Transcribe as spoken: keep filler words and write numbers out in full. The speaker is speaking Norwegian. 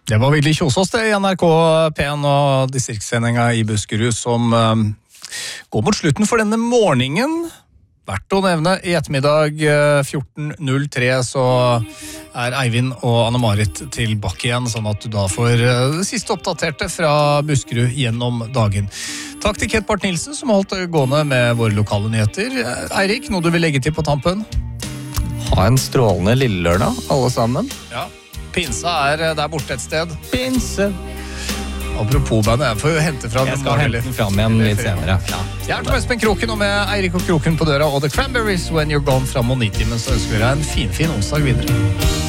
Det var Vigdis Kjosås det i N R K P en og distriktssendinga i Buskerud som um, går mot slutten for denne morgenen. Verdt å nevne, i ettermiddag fjorten null tre så er Eivind og Anne-Marit tilbake igjen, sånn at du da får det siste oppdaterte fra Buskerud gjennom dagen. Takk til Kate Barth Nilsen som holdt gående med våre lokale nyheter. Eirik, noe du vil legge til på tampen? Ha en strålende lille lørdag, alle sammen. Ja, pinsa er der borte et sted. Pinse! Apropos bandet, jeg får jo hente fra Jeg skal hente den fram igjen litt senere. Ja. Jeg er til Espen Kroken og med Eirik og Kroken på døra og The Cranberries When You're Gone fra Moniti, men så ønsker vi deg en fin, fin onsdag videre.